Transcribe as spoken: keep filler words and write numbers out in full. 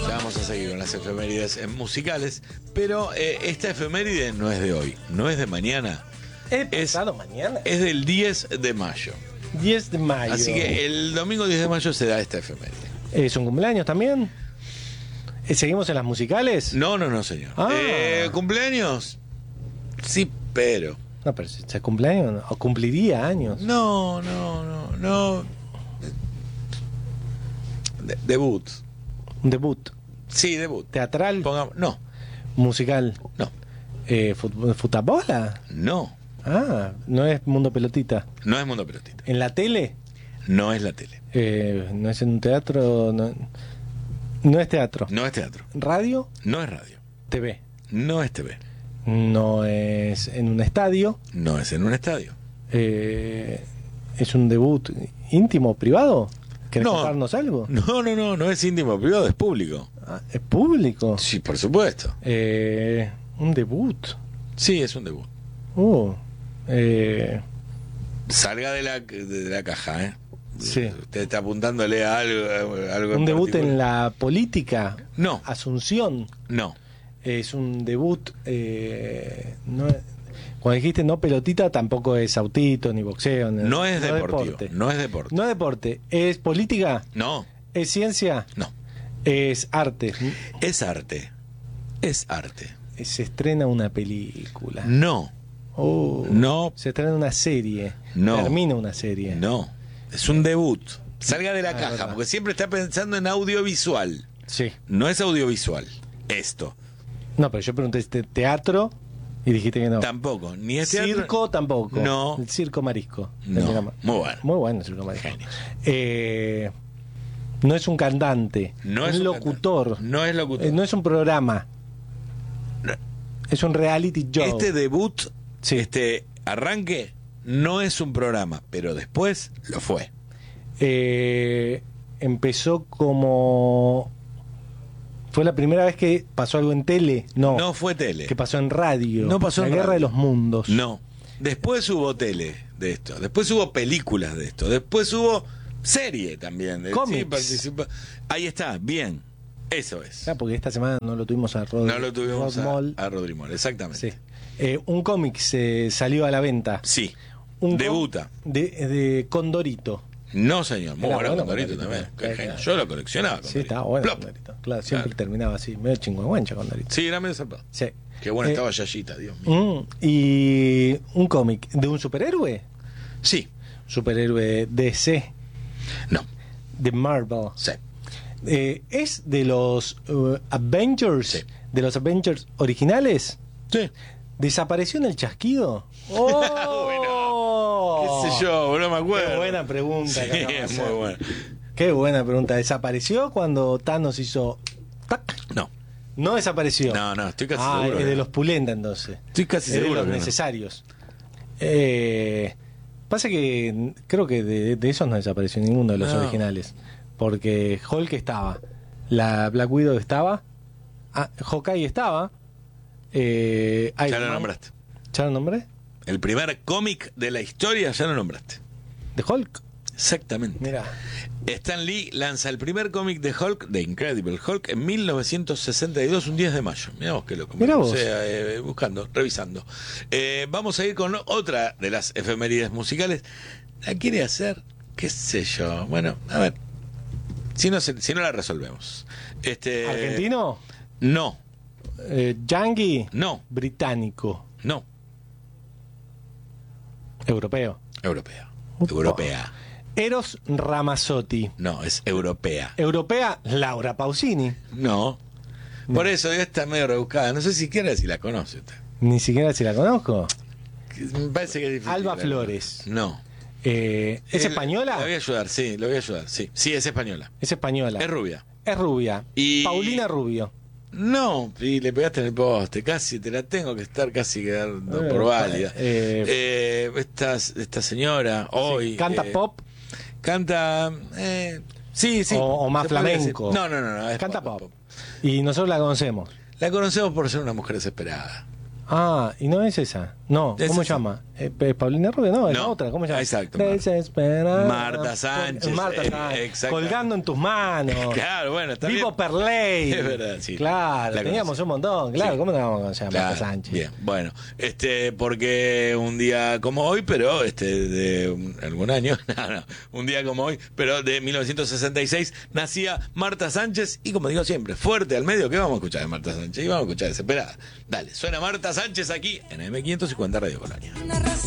Ya vamos a seguir con las efemérides eh, musicales, pero eh, esta efeméride no es de hoy, no es de mañana. ¿Es pasado mañana? Es del diez de mayo. diez de mayo. Así que el domingo diez de mayo se da esta efeméride. ¿Es un cumpleaños también? Eh, ¿Seguimos en las musicales? No, no, no, señor. Ah. Eh, ¿Cumpleaños? Sí, pero... No, pero si se cumpleaños, o cumpliría años. No, no, no, no. De- debut. Un debut. Sí, debut. ¿Teatral? Pongamos... No, ¿Musical? no, Eh, fut- ¿Futabola? no. Ah, no es Mundo Pelotita. No es Mundo Pelotita. ¿En la tele? No es la tele. Eh, ¿No es en un teatro? No, no es teatro. No es teatro. ¿Radio? No es radio. T V. No es T V. No es en un estadio. No es en un estadio. Eh, ¿Es un debut íntimo, privado? ¿Querés No. contarnos algo? No, no, no, no es íntimo privado, es público. Ah, ¿es público? Sí, por supuesto. Eh, un debut. Sí, es un debut. Uh, eh, Salga de la, de la caja, ¿eh? Sí. Usted está apuntándole a algo. algo un en debut particular. en la política. No, Asunción. no. Es un debut. Eh, no, cuando dijiste no pelotita, tampoco es autito ni boxeo. ni- No es deportivo. deporte. No es deporte. No es deporte. ¿Es política? No, ¿Es ciencia? no. ¿Es arte? Es arte. Es arte. Se estrena una película. No, Oh, no, Se estrena una serie. No. Termina una serie. no. Es un debut. Salga de la Ah, caja, verdad. porque siempre está pensando en audiovisual. Sí. No es audiovisual. Esto. No, pero yo pregunté este teatro y dijiste que no. Tampoco. Ni es teatro. Circo tampoco. No. El circo marisco. No. Se llama. Muy bueno. Muy bueno el circo marisco. Genio. Eh, no es un cantante. No un es un locutor. cantante. No es locutor. Eh, no es un programa. No. Es un reality show. Este debut, Sí. este arranque, no es un programa, pero después lo fue. Eh, empezó como... ¿Fue la primera vez que pasó algo en tele? No. No fue tele. Que pasó en radio. No pasó La en Guerra radio. de los Mundos. No. Después hubo tele de esto. Después hubo películas de esto. Después hubo serie también. De, Cómics. sí, participa- Ahí está, bien. Eso es. Ah, porque esta semana no lo tuvimos a Rod, No lo tuvimos Rod Moll. a, a Rodri Moll, exactamente. Sí. Eh, un cómic se salió a la venta. Sí. Un Debuta. com- De, de Condorito. No, señor. Muy Era bueno, bueno Condorito Condorito, también. ¿no? Qué Claro, genio. claro. Yo lo coleccionaba. Sí, Condorito. estaba bueno Plop. Condorito. Claro, siempre Claro. terminaba así, medio chingüengüencha Condorito. Sí, era medio zarpado. Sí. Qué buena Eh, estaba Yayita, Dios mío. mm, y un cómic de un superhéroe. Sí. Superhéroe D C, No. de Marvel. Sí. Eh, ¿Es de los uh, Avengers? Sí. ¿De los Avengers originales? Sí. ¿Desapareció en el chasquido? ¡Oh! ¿Qué sé yo? No me acuerdo. Qué buena pregunta. Sí, que acabas de es hacer. muy buena. Qué buena pregunta. ¿Desapareció cuando Thanos hizo... tac? No. No desapareció. No, no, estoy casi ah, seguro. es que de no. los Pulenta entonces. Estoy casi Es de seguro los que no. necesarios. Eh, pasa que creo que de, de esos no desapareció ninguno de los No. originales. Porque Hulk estaba, la Black Widow estaba, ah, Hawkeye estaba, eh, Ya Iron lo Man- nombraste. ¿Ya lo nombré? El primer cómic de la historia ya lo nombraste. ¿De Hulk? Exactamente. Mira. Stan Lee lanza el primer cómic de Hulk, de Incredible Hulk, en mil novecientos sesenta y dos, un diez de mayo. Mirá vos que loco. Mirá O vos. sea, eh, buscando, revisando. Eh, vamos a ir con otra de las efemérides musicales. ¿La quiere hacer? ¿Qué sé yo? Bueno, a ver. Si no, se- si no la resolvemos. Este, ¿Argentino? No, Eh, ¿Yankee? no, ¿Británico? no. ¿Europeo? Europea. Upa. Europea. Eros Ramazzotti. No, es europea. ¿Europea? Laura Pausini. No. Por eso ya está medio rebuscada. No sé siquiera si la conoce usted. Ni siquiera si la conozco. Me parece que es difícil. Alba la- Flores. No. Eh, ¿Es Eh, española? Le voy a ayudar, sí, le voy a ayudar. Sí, sí, es española. Es española. Es rubia. Es rubia. Y- Paulina Rubio. No, y le pegaste en el poste. Casi te la tengo que estar casi quedando Eh, por válida. eh, Eh, esta, esta señora hoy. ¿Canta eh, pop? Canta. Eh, sí, sí. O- o más se podría flamenco. decir. No, no, no. no es Canta pop. Y nosotros la conocemos. La conocemos por ser una mujer desesperada. Ah, y no es esa. No, Es ¿cómo se esa. llama? Eh, ¿es Paulina Rubio? No, es la No, otra. ¿Cómo se llama? exacto, Marta. Desesperada. Marta Sánchez, Marta eh, Sánchez. exactamente. Colgando en tus manos. Claro, bueno, está Vivo bien. Perley. Es verdad, sí. Claro, La teníamos conocí. un montón. Claro, Sí. ¿cómo no vamos a conocer a Marta Claro, Sánchez? bien, bueno, este, porque un día como hoy, pero este, de un- algún año, no, no, un día como hoy, pero de mil novecientos sesenta y seis, nacía Marta Sánchez, y como digo siempre, fuerte al medio, ¿qué vamos a escuchar de Marta Sánchez? Y vamos a escuchar Desesperada. Dale, suena Marta Sánchez aquí en M quinientos cincuenta Radio Colonia. Una razón